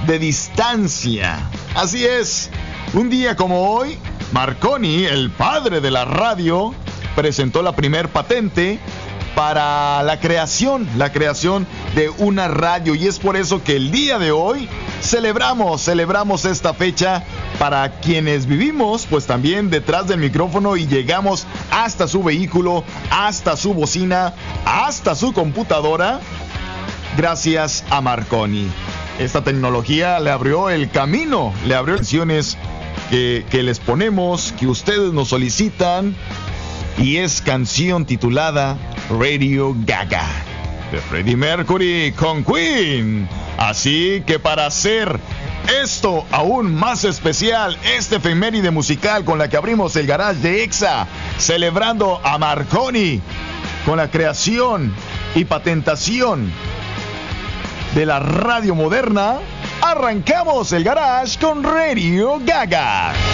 de distancia. Así es, un día como hoy, Marconi, el padre de la radio, presentó la primer patente para la creación de una radio, y es por eso que el día de hoy celebramos esta fecha para quienes vivimos pues también detrás del micrófono y llegamos hasta su vehículo, hasta su bocina, hasta su computadora, gracias a Marconi. Esta tecnología le abrió el camino, le abrió canciones que les ponemos, que ustedes nos solicitan, y es canción titulada Radio Gaga, de Freddie Mercury con Queen. Así que para hacer esto aún más especial, este efeméride musical con la que abrimos el garage de Exa, celebrando a Marconi con la creación y patentación de la radio moderna, arrancamos el garage con Radio Gaga.